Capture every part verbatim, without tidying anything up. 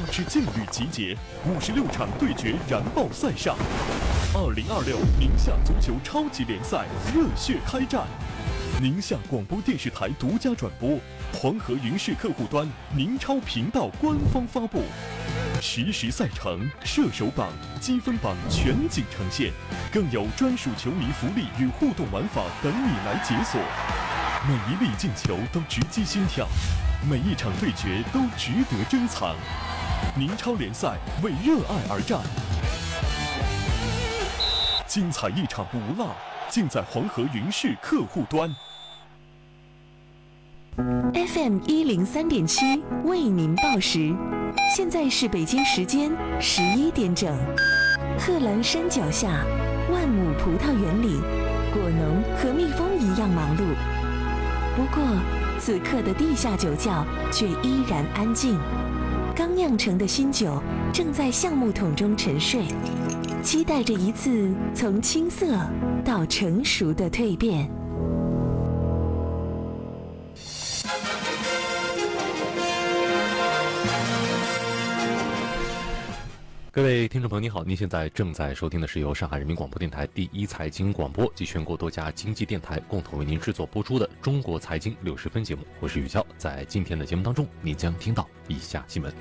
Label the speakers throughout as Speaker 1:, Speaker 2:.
Speaker 1: 支劲旅集结，五十六场对决燃爆赛上。二零二六宁夏足球超级联赛热血开战，宁夏广播电视台独家转播，黄河云视客户端、宁超频道官方发布。实时赛程、射手榜、积分榜全景呈现，更有专属球迷福利与互动玩法等你来解锁。每一粒进球都直击心跳，每一场对决都值得珍藏。宁超联赛为热爱而战，精彩一场不落，尽在黄河云视客户端。
Speaker 2: F M 一零三点七为您报时，现在是北京时间十一点整。贺兰山脚下，万亩葡萄园里，果农和蜜蜂一样忙碌。不过，此刻的地下酒窖却依然安静。刚酿成的新酒正在橡木桶中沉睡，期待着一次从青涩到成熟的蜕变。
Speaker 3: 各位听众朋友，你好！您现在正在收听的是由上海人民广播电台第一财经广播及全国多家经济电台共同为您制作播出的《中国财经六十分》节目，我是宇娇。在今天的节目当中，您将听到以下新闻：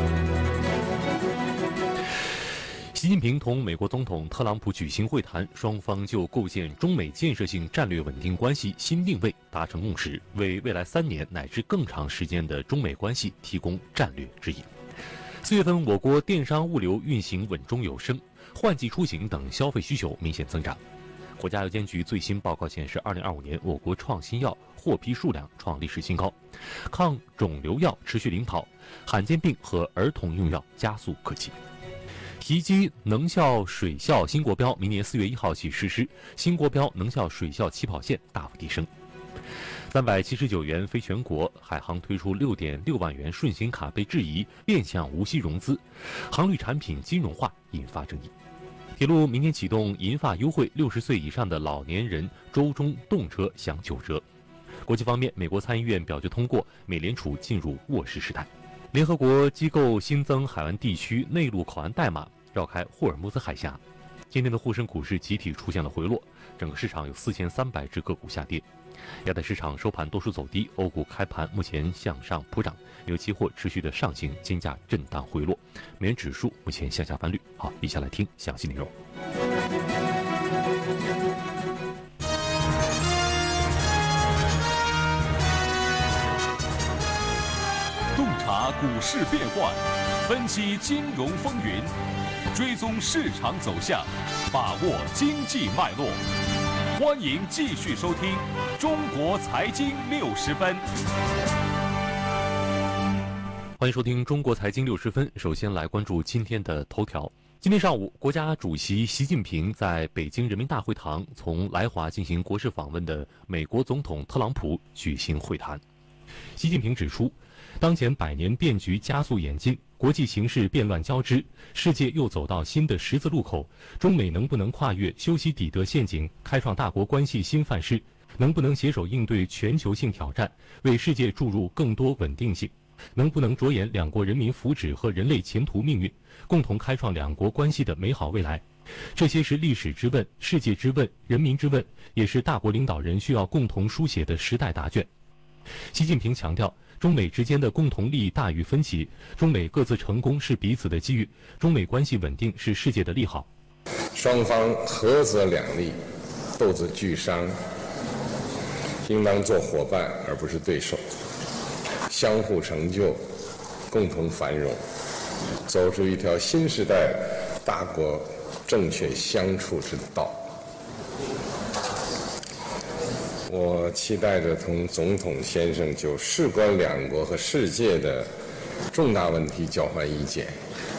Speaker 3: 习近平同美国总统特朗普举行会谈，双方就构建中美建设性战略稳定关系新定位达成共识，为未来三年乃至更长时间的中美关系提供战略指引。四月份，我国电商物流运行稳中有升，换季出行等消费需求明显增长。国家药监局最新报告显示，二零二五年我国创新药获批数量创历史新高，抗肿瘤药持续领跑，罕见病和儿童用药加速可期。提及能效水效新国标明年四月一号起实施，新国标能效水效起跑线大幅提升。三百七十九元非全国，海航推出六点六万元顺形卡被质疑变相无息融资，航旅产品金融化引发争议。铁路明年启动银发优惠，六十岁以上的老年人周中动车享九折。国际方面，美国参议院表决通过美联储进入卧室时代。联合国机构新增海湾地区内陆口岸代码，绕开霍尔木兹海峡。今天的沪深股市集体出现了回落，整个市场有四千三百只个股下跌。亚太市场收盘多数走低，欧股开盘目前向上普涨，由期货持续的上行，金价震荡回落，美元指数目前向下翻绿。好，以下来听详细内容。
Speaker 1: 洞察股市变幻，分析金融风云，追踪市场走向，把握经济脉络。欢迎继续收听《中国财经六十分》。
Speaker 3: 欢迎收听《中国财经六十分》。首先来关注今天的头条。今天上午，国家主席习近平在北京人民大会堂从来华进行国事访问的美国总统特朗普举行会谈。习近平指出，当前百年变局加速演进，国际形势变乱交织，世界又走到新的十字路口，中美能不能跨越修昔底德陷阱，开创大国关系新范式，能不能携手应对全球性挑战，为世界注入更多稳定性，能不能着眼两国人民福祉和人类前途命运，共同开创两国关系的美好未来。这些是历史之问、世界之问、人民之问，也是大国领导人需要共同书写的时代答卷。习近平强调，中美之间的共同利益大于分歧，中美各自成功是彼此的机遇，中美关系稳定是世界的利好。
Speaker 4: 双方合则两利，斗则俱伤，应当做伙伴而不是对手，相互成就，共同繁荣，走出一条新时代大国正确相处之道。我期待着同总统先生就事关两国和世界的重大问题交换意见，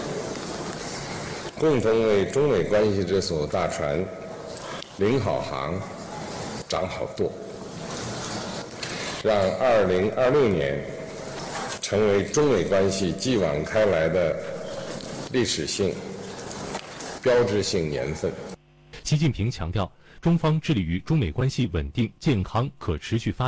Speaker 4: 共同为中美关系这艘大船领好航、掌好舵，让二零二六年成为中美关系继往开来的历史性、标志性年份。
Speaker 3: 习近平强调，中方致力于中美关系稳定、健康、可持续发展。